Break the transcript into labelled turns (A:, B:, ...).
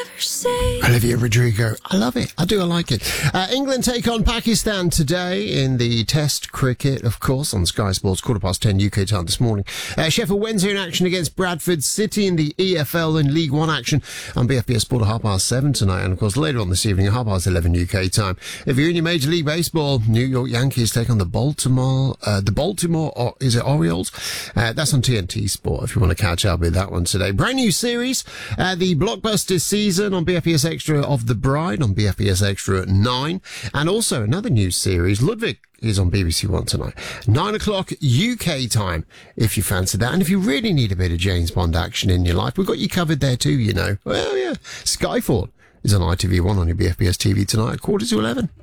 A: Olivia Rodrigo. I love it. I like it. England take on Pakistan today in the Test cricket, of course, on Sky Sports, 10:15 UK time this morning. Sheffield Wednesday in action against Bradford City in the EFL and League One action on BFBS Sport at 7:30 tonight. And, of course, later on this evening at 11:30 UK time. If you're in your Major League Baseball, New York Yankees take on the Baltimore, or is it Orioles? That's on TNT Sport if you want to catch up with that one today. Brand new series, the blockbuster season on BFBS Extra of The Bride on BFBS Extra at 9. And also another new series, Ludwig, is on BBC One tonight. 9 o'clock UK time, if you fancy that. And if you really need a bit of James Bond action in your life, we've got you covered there too, you know. Well, yeah. Skyfall is on ITV1 on your BFBS TV tonight at 10:45.